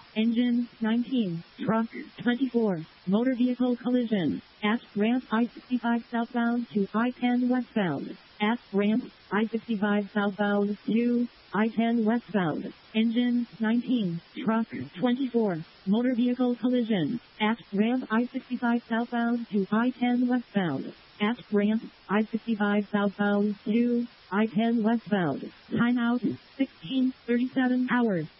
Engine 19. Truck 24. Motor vehicle collision. At ramp I-65 southbound to I-10 westbound. At ramp I-65 southbound to I-10 westbound. Engine 19. Truck 24. Motor vehicle collision. At ramp I-65 southbound to I-10 westbound. At ramp I-65 southbound to I-10 westbound. Timeout 16:37 hours.